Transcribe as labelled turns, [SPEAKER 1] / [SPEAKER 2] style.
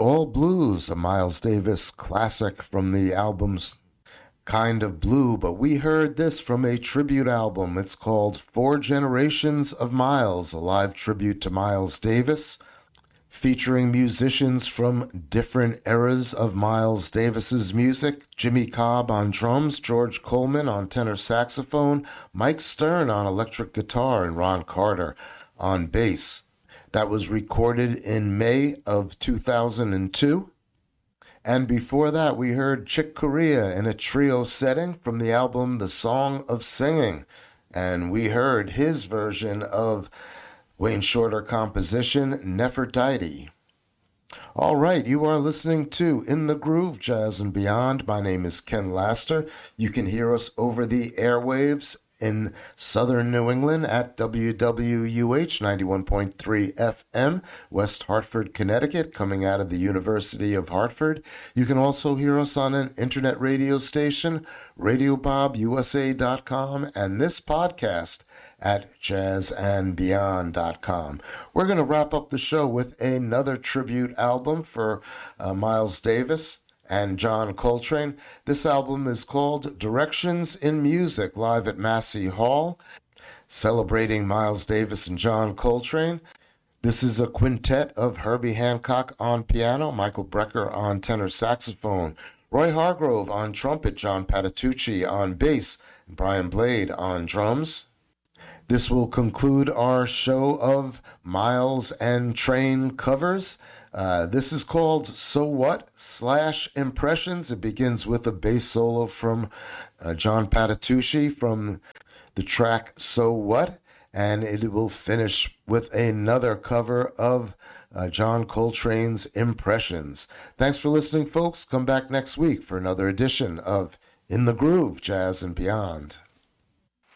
[SPEAKER 1] All Blues, a Miles Davis classic from the album's Kind of Blue, but we heard this from a tribute album. It's called Four Generations of Miles, a live tribute to Miles Davis, featuring musicians from different eras of Miles Davis's music. Jimmy Cobb on drums, George Coleman on tenor saxophone, Mike Stern on electric guitar, and Ron Carter on bass. That was recorded in May of 2002. And before that, we heard Chick Corea in a trio setting from the album The Song of Singing. And we heard his version of Wayne Shorter composition, Nefertiti. All right, you are listening to In the Groove, Jazz and Beyond. My name is Ken Laster. You can hear us over the airwaves in southern New England at WWUH 91.3 FM, West Hartford, Connecticut, coming out of the University of Hartford. You can also hear us on an internet radio station, RadioBobUSA.com, and this podcast at jazzandbeyond.com. We're going to wrap up the show with another tribute album for Miles Davis and John Coltrane. This album is called Directions in Music, live at Massey Hall, celebrating Miles Davis and John Coltrane. This is a quintet of Herbie Hancock on piano, Michael Brecker on tenor saxophone, Roy Hargrove on trumpet, John Patitucci on bass, and Brian Blade on drums. This will conclude our show of Miles and Train covers. This is called So What / Impressions. It begins with a bass solo from John Patitucci from the track So What, and it will finish with another cover of John Coltrane's Impressions. Thanks for listening, folks. Come back next week for another edition of In the Groove, Jazz and Beyond.